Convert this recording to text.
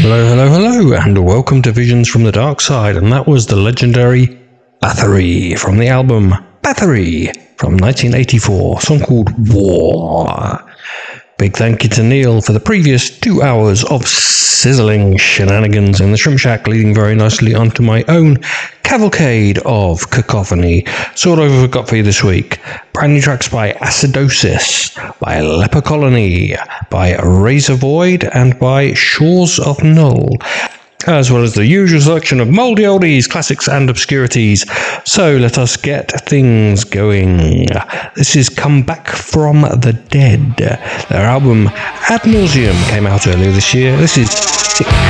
Hello, hello, hello, and welcome to Visions from the Dark Side, and that was the legendary Bathory from the album Bathory from 1984, a song called War. Big thank you to Neil for the previous 2 hours of sizzling shenanigans in the Shrimp Shack, leading very nicely onto my own cavalcade of cacophony. So what have I got for you this week? Brand new tracks by Acidosis, by Leper Colony, by Razor Void, and by Shores of Null, as well as the usual selection of mouldy oldies, classics and obscurities. So let us get things going. This is Come Back from the Dead. Their album Ad Nauseum came out earlier this year. This is Sick.